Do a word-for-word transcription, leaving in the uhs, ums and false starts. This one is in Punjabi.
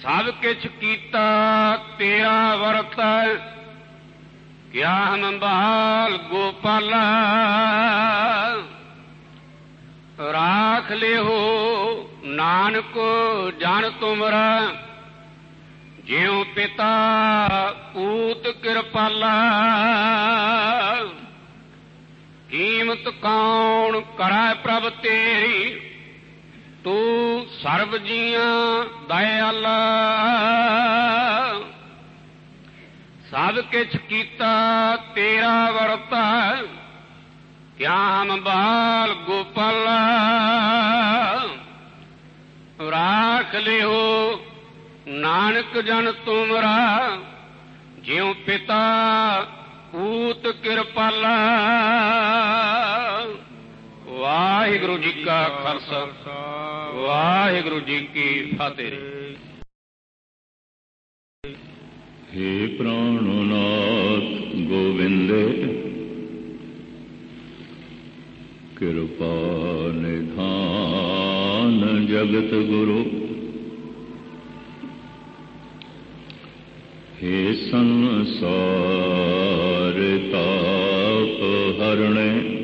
ਸਭ ਕਿਛ ਕੀਤਾ ਤੇਰਾ ਵਰਤੈ, ਕਿਆ ਹੰਬਾਲ ਗੋਪਾਲਾ। ਰਾਖ ਲਿਓ ਨਾਨਕ ਜਨ ਤੁਮਰਾ, ਜਿਉ ਪਿਤਾ ਪੂਤ ਕਿਰਪਾਲਾ। ਕੀਮਤ ਕੌਣ ਕਰੈ ਪ੍ਰਭ ਤੇਰੀ, ਤੂੰ ਸਰਬ ਜੀਆਂ ਦਇਆਲਾ। ਸਭ ਕਿਛ ਕੀਤਾ ਤੇਰਾ ਵਰਤੈ, ਕਿਆ ਹੰਬਾਲ ਗੋਪਾਲਾ। ਰਾਖ ਲਿਓ ਨਾਨਕ ਜਨ ਤੁਮਰਾ, ਜਿਉ ਪਿਤਾ ਪੂਤ ਕਿਰਪਾਲਾ। ਵਾਹਿਗੁਰੂ ਜੀ ਕਾ ਖਾਲਸਾ, ਵਾਹਿਗੁਰੂ ਜੀ ਕੀ ਫਤਿਹ। ਹੇ ਪ੍ਰਾਣਨਾਥ ਗੋਵਿੰਦ, ਕਿਰਪਾ ਨਿਧਾਨ ਜਗਤ ਗੁਰੂ। ਹੇ ਸੰਸਾਰ ਤਾਪ ਹਰਣੇ,